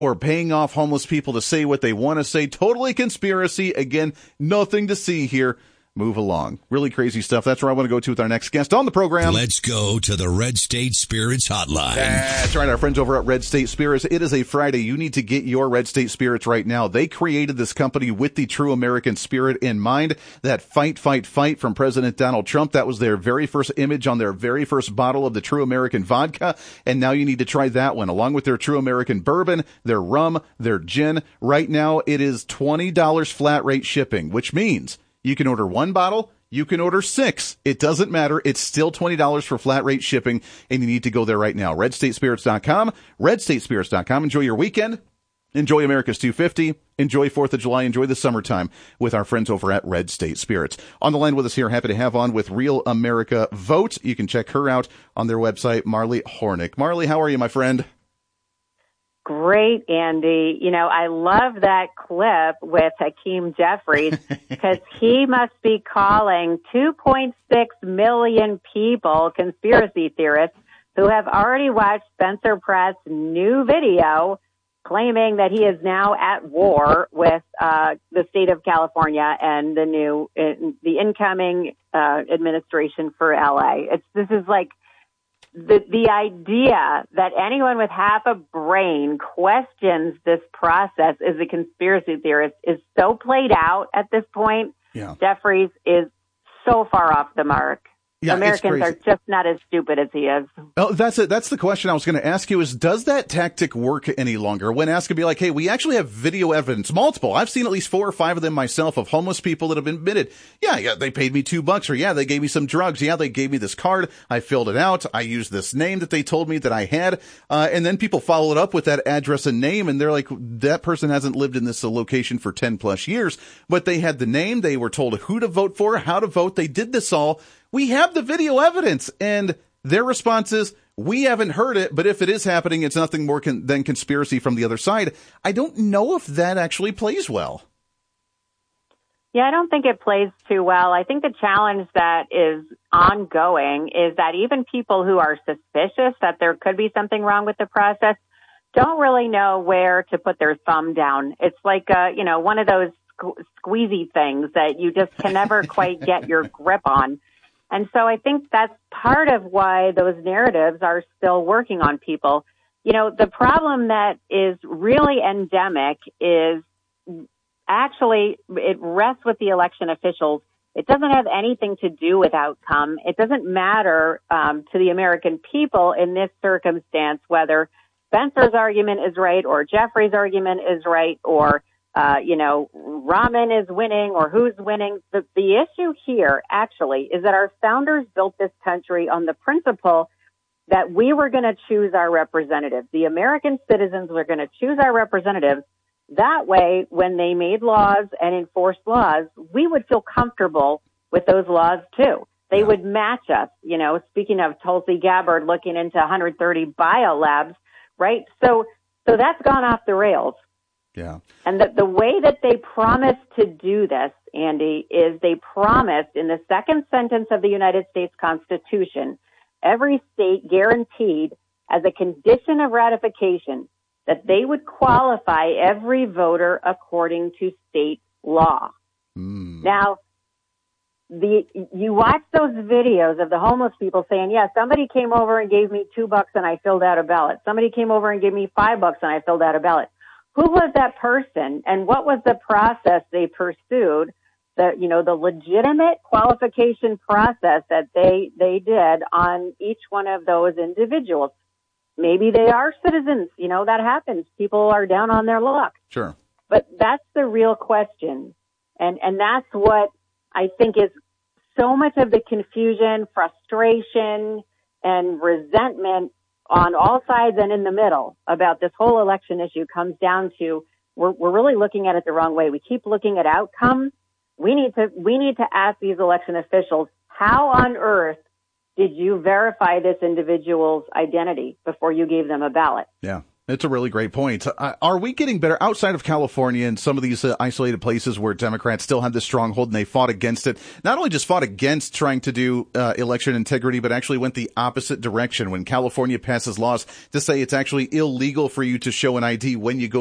or paying off homeless people to say what they want to say. Totally conspiracy. Again, nothing to see here. Move along. Really crazy stuff. That's where I want to go to with our next guest on the program. Let's go to the Red State Spirits Hotline. That's right, our friends over at Red State Spirits. It is a Friday. You need to get your Red State Spirits right now. They created this company with the true American spirit in mind. That fight, fight, fight from President Donald Trump. That was their very first image on their very first bottle of the true American vodka. And now you need to try that one, along with their true American bourbon, their rum, their gin. Right now, it is $20 flat rate shipping, which means you can order one bottle, you can order 6. It doesn't matter. It's still $20 for flat rate shipping, and you need to go there right now. RedStateSpirits.com, RedStateSpirits.com. Enjoy your weekend. Enjoy America's 250. Enjoy 4th of July. Enjoy the summertime with our friends over at Red State Spirits. On the line with us here, happy to have on with Real America Vote. You can check her out on their website, Marley Hornick. Marley, how are you, my friend? Great, Andy. You know, I love that clip with Hakeem Jeffries because he must be calling 2.6 million people conspiracy theorists who have already watched Spencer Pratt's new video claiming that he is now at war with the state of California and the incoming administration for LA. This is like the idea that anyone with half a brain questions this process as a conspiracy theorist is so played out at this point. Yeah. Jeffries is so far off the mark. Yeah, Americans are just not as stupid as he is. Oh, that's it. That's the question I was going to ask you is, does that tactic work any longer? When asked to be like, hey, we actually have video evidence, multiple. I've seen at least 4 or 5 of them myself of homeless people that have admitted, yeah, they paid me $2, or yeah, they gave me some drugs. Yeah, they gave me this card. I filled it out. I used this name that they told me that I had. And then people follow it up with that address and name. And they're like, that person hasn't lived in this location for 10 plus years, but they had the name. They were told who to vote for, how to vote. They did this all. We have the video evidence, and their response is, we haven't heard it, but if it is happening, it's nothing more than conspiracy from the other side. I don't know if that actually plays well. Yeah, I don't think it plays too well. I think the challenge that is ongoing is that even people who are suspicious that there could be something wrong with the process don't really know where to put their thumb down. It's like, one of those squeezy things that you just can never quite get your grip on. And so I think that's part of why those narratives are still working on people. You know, the problem that is really endemic is actually it rests with the election officials. It doesn't have anything to do with outcome. It doesn't matter to the American people in this circumstance whether Spencer's argument is right or Jeffrey's argument is right or Rahman is winning or who's winning. The issue here actually is that our founders built this country on the principle that we were going to choose our representatives. The American citizens were going to choose our representatives. That way, when they made laws and enforced laws, we would feel comfortable with those laws too. They would match us. You know, speaking of Tulsi Gabbard looking into 130 biolabs, right? So that's gone off the rails. Yeah. And the way that they promised to do this, Andy, is they promised in the second sentence of the United States Constitution, every state guaranteed as a condition of ratification that they would qualify every voter according to state law. Now, you watch those videos of the homeless people saying, yeah, somebody came over and gave me $2 and I filled out a ballot. Somebody came over and gave me $5 and I filled out a ballot. Who was that person and what was the process they pursued, the legitimate qualification process that they did on each one of those individuals? Maybe they are citizens. You know, that happens. People are down on their luck. Sure. But that's the real question. And that's what I think is so much of the confusion, frustration, and resentment on all sides and in the middle about this whole election issue comes down to we're really looking at it the wrong way. We keep looking at outcomes. We need to ask these election officials, how on earth did you verify this individual's identity before you gave them a ballot? Yeah. It's a really great point. Are we getting better outside of California and some of these isolated places where Democrats still have this stronghold and they fought against it? Not only just fought against trying to do election integrity, but actually went the opposite direction when California passes laws to say it's actually illegal for you to show an ID when you go